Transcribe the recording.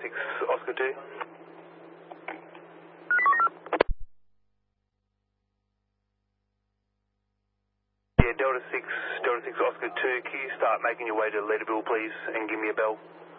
6, Oscar 2. Yeah, Delta 6, Oscar 2, can you start making your way to Leaderville, please, and give me a bell?